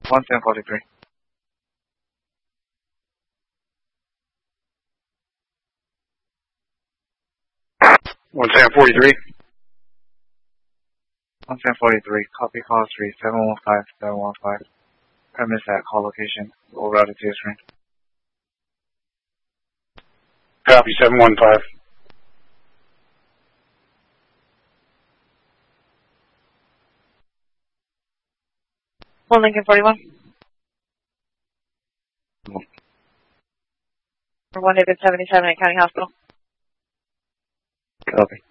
1743. 1743. 1743, copy call 3, 715, premise at call location, we'll route it to your screen. Copy 715. One Lincoln 41. For 1 David 77 at County Hospital. Copy.